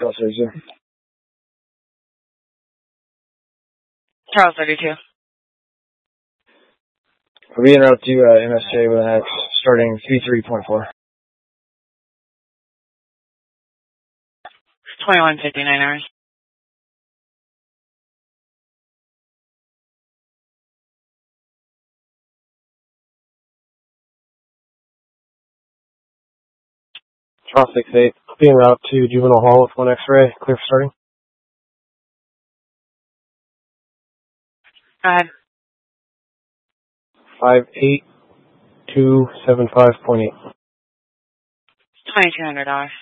Charles 32. Charles 32. We'll be en route to MSJ with an X starting 33.4. 21:59 hours. Charles 68. Be en route to Juvenile Hall with 1 X-ray. Clear for starting. Go ahead. 58275.8. $2,200.